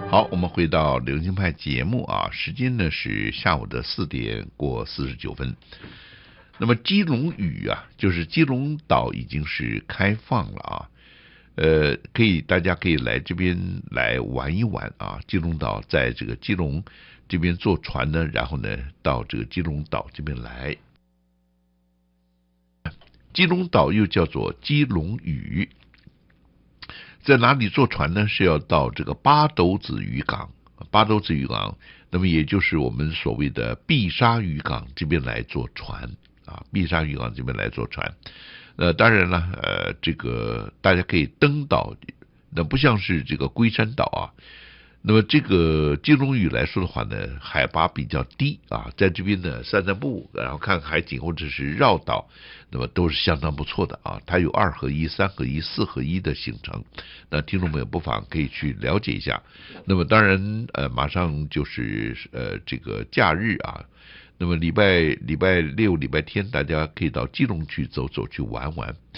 好，我们回到流行派节目啊，时间呢是下午的4点过49分。那么基隆屿啊，就是基隆岛已经是开放了啊，大家可以来这边来玩一玩啊。基隆岛在这个基隆这边坐船呢，然后呢到这个基隆岛这边来。基隆岛又叫做基隆屿。在哪里坐船呢？是要到这个八斗子渔港，那么也就是我们所谓的碧沙渔港这边来坐船啊，碧沙渔港这边来坐船。当然了，这个大家可以登岛，那不像是这个龟山岛啊。那么这个基隆屿来说的话呢，海拔比较低啊，在这边呢散散步，然后看海景或者是绕岛，那么都是相当不错的啊。它有2合1、3合1、4合1的行程，那听众朋友不妨可以去了解一下。那么当然马上就是这个假日啊，那么礼拜六、礼拜天大家可以到基隆去走走去玩玩。